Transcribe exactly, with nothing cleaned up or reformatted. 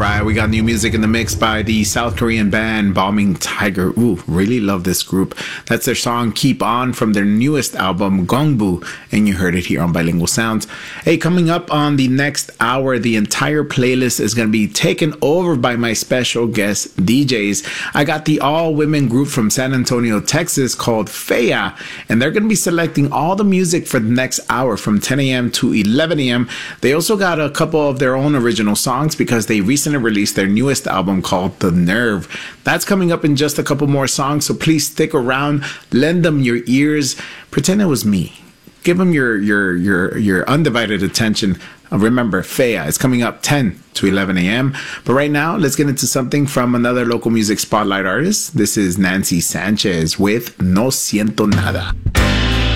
right, we got new music in the mix by the South Korean band Bombing Tiger. Ooh, really love this group. That's their song Keep On from their newest album, Gongbu, and you heard it here on Bilingual Sounds. Hey, coming up on the next hour, the entire playlist is going to be taken over by my special guest D Js. I got the all-women group from San Antonio, Texas called Fea, and they're going to be selecting all the music for the next hour from ten a.m. to eleven a.m. They also got a couple of their own original songs because they recently released their newest album called The Nerve. That's coming up in just a couple more songs, so please stick around, lend them your ears, pretend it was me. Give them your your your your undivided attention. Uh, remember, Fea is coming up ten to eleven a.m. But right now, let's get into something from another local music spotlight artist. This is Nancy Sanchez with No Siento Nada.